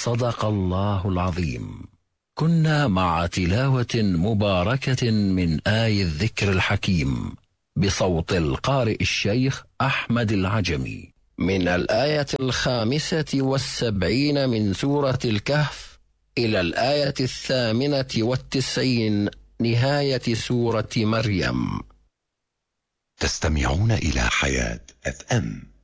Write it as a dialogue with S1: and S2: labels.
S1: صدق الله العظيم. كنا مع تلاوة مباركة من آي الذكر الحكيم بصوت القارئ الشيخ أحمد العجمي من الآية 75 من سورة الكهف إلى الآية 98 نهاية سورة مريم.
S2: تستمعون إلى حياة FM.